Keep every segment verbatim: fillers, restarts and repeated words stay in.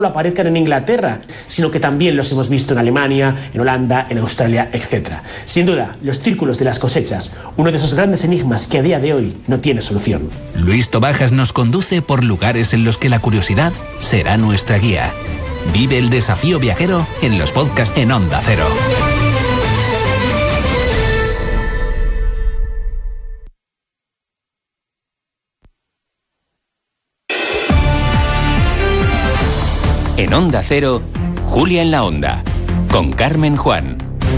aparezcan en Inglaterra, sino que también los hemos visto en Alemania, en Holanda, en Australia, etcétera. Sin duda, los círculos de las cosechas, uno de esos grandes enigmas que a día de hoy no tiene solución. Luis Tobajas nos conduce por lugares en los que la curiosidad será nuestra guía. Vive el desafío viajero en los podcasts en Onda Cero. En Onda Cero, Julia en la Onda, con Carmen Juan.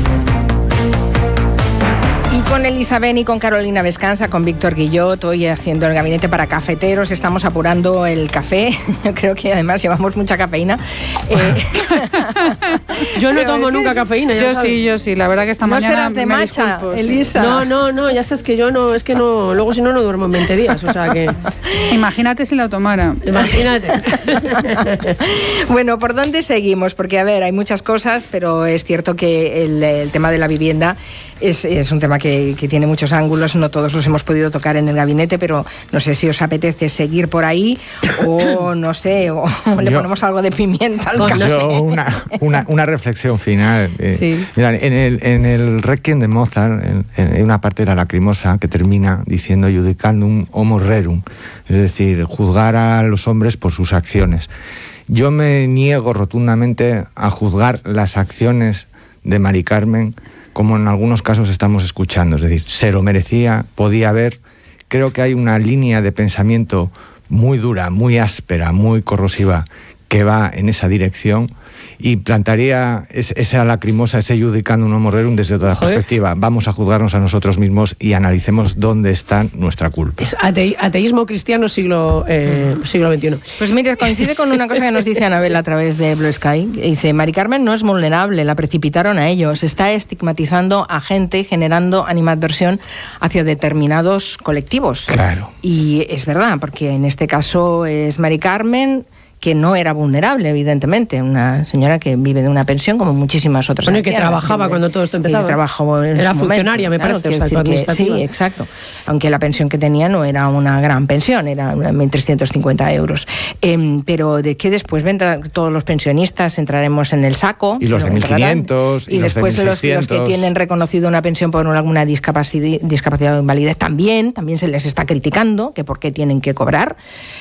Y con Elisa Beni, con Carolina Vescanza, con Víctor Guillot, hoy haciendo el gabinete para cafeteros, estamos apurando el café. Yo creo que además llevamos mucha cafeína. Eh... yo no tomo nunca cafeína. Ya yo sabes. sí, yo sí. La verdad que esta ¿No mañana serás de me matcha, disculpo, Elisa? Sí. No, no, no, ya sabes que yo no, es que no, luego si no, no duermo en veinte días, o sea que... Imagínate si la tomara. Imagínate. Bueno, ¿por dónde seguimos? Porque, a ver, hay muchas cosas, pero es cierto que el, el tema de la vivienda es, es un tema que, que tiene muchos ángulos, no todos los hemos podido tocar en el gabinete, pero no sé si os apetece seguir por ahí o, no sé, o le yo, ponemos algo de pimienta al café. Yo una, una, una reflexión final. Eh, sí. Mira, en el, en el Requiem de Mozart, en, en una parte de la Lacrimosa que termina diciendo judicandum homo rerum, es decir, juzgar a los hombres por sus acciones. Yo me niego rotundamente a juzgar las acciones de Mari Carmen, como en algunos casos estamos escuchando, es decir, se lo merecía, podía haber. Creo que hay una línea de pensamiento muy dura, muy áspera, muy corrosiva, que va en esa dirección, y plantaría ese, esa lacrimosa, ese judicandum homo rerum desde otra Joder. perspectiva. Vamos a juzgarnos a nosotros mismos y analicemos dónde está nuestra culpa. Es ate- ateísmo cristiano siglo, eh, siglo veintiuno. Pues mire, coincide con una cosa que nos dice Anabel a través de Blue Sky. Dice, Mari Carmen no es vulnerable, la precipitaron a ellos. Se está estigmatizando a gente y generando animadversión hacia determinados colectivos. Claro. Y es verdad, porque en este caso es Mari Carmen, que no era vulnerable, evidentemente, una señora que vive de una pensión como muchísimas otras. Bueno, y que ancianas, trabajaba que, cuando todo esto empezaba. Y trabajó en Era su funcionaria, momento, me claro, parece, o sea, quiero decir que- administrativa. Sí, exacto. Aunque la pensión que tenía no era una gran pensión, era mil trescientos cincuenta euros. Eh, pero de que después vendrán todos los pensionistas, entraremos en el saco. Y los de mil quinientos, y, y los de después mil los, los que seiscientos. tienen reconocido una pensión por alguna discapacidad, discapacidad o invalidez también, también se les está criticando, que por qué tienen que cobrar.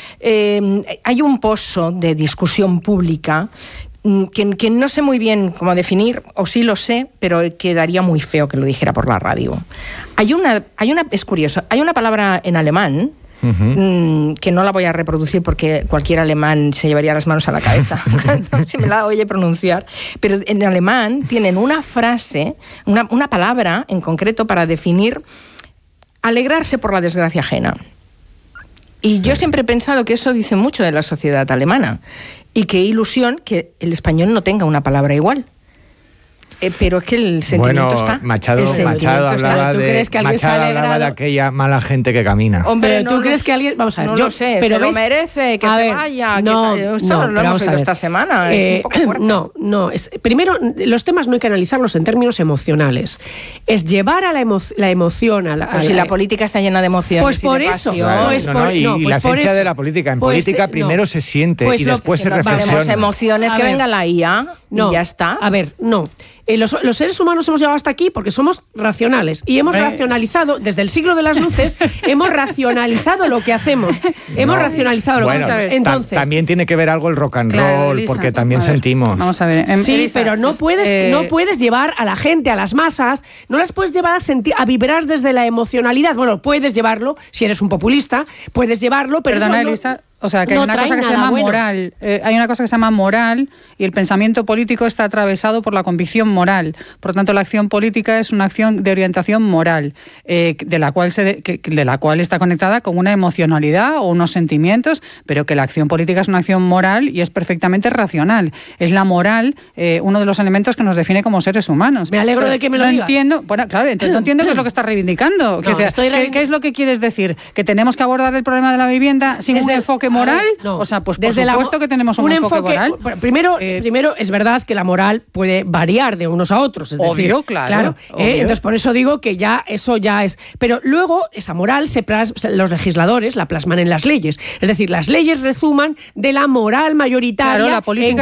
Eh, hay un pozo de discusión pública que, que no sé muy bien cómo definir, o sí lo sé, pero quedaría muy feo que lo dijera por la radio. Hay una, hay una, es curioso, hay una palabra en alemán, uh-huh, que no la voy a reproducir porque cualquier alemán se llevaría las manos a la cabeza si me la oye pronunciar, pero en alemán tienen una frase, una, una palabra en concreto para definir alegrarse por la desgracia ajena. Y yo siempre he pensado que eso dice mucho de la sociedad alemana. Y qué ilusión que el español no tenga una palabra igual. Eh, pero es que el sentimiento bueno, está. Machado, el sentimiento Machado hablaba, está. ¿Tú de, crees que alguien se ha Machado hablaba de alegrado? aquella mala gente que camina. Hombre, Pero tú no crees lo- que alguien... Vamos a ver, no yo... lo sé, pero se lo ¿ves? merece, que A se ver, vaya. no, que, esto no, lo pero hemos vamos a oído ver. esta semana, es Eh, un poco fuerte. No, no. Es, primero, los temas no hay que analizarlos en términos emocionales. Es llevar a la, emo, la emoción a la... Pero a si la, la política está llena de emociones Pues y por de eso, pasión. Claro, pues no, por- no, y, no, y pues la por esencia eso. de la política. En Pues, política eh, primero no. se siente Pues y lo- después Si se nos valemos reflexiona. emociones, A que ver. venga la I A No, y ya está. A ver, no. Eh, los, los seres humanos hemos llegado hasta aquí porque somos racionales y hemos Eh. racionalizado, desde el siglo de las luces, hemos racionalizado lo que hacemos. Hemos No. racionalizado lo Bueno, que hacemos. ta- Entonces, también tiene que ver algo el rock and Claro, roll, Elisa, porque también a ver, sentimos. Vamos a ver. em, sí, Elisa, pero no puedes, eh, no puedes llevar a la gente, a las masas, no las puedes llevar a sentir, a vibrar desde la emocionalidad. Bueno, puedes llevarlo, si eres un populista, puedes llevarlo, pero Perdona, eso no- Elisa, o sea, que no hay una trae cosa que se nada llama bueno. moral. Eh, hay una cosa que se llama moral y el pensamiento político está atravesado por la convicción moral. Por lo tanto, la acción política es una acción de orientación moral, eh, de la cual se de, que, de la cual está conectada con una emocionalidad o unos sentimientos, pero que la acción política es una acción moral y es perfectamente racional. Es la moral eh, uno de los elementos que nos define como seres humanos. Me alegro Entonces, de que me lo no digas. entiendo, bueno, claro, entonces no entiendo qué es lo que estás reivindicando. No, Que sea, estoy ¿qué, reivindic- qué es lo que quieres decir? ¿Que tenemos que abordar el problema de la vivienda sin Es un el- enfoque moral? No. O sea, pues por Desde supuesto la, que tenemos un, un enfoque, enfoque moral. Primero, eh, primero, es verdad que la moral puede variar de unos a otros. Es obvio, decir, claro. claro obvio. eh, entonces, por eso digo que ya eso ya es. Pero luego, esa moral, se plas, los legisladores la plasman en las leyes. Es decir, las leyes resuman de la moral mayoritaria. Claro, la política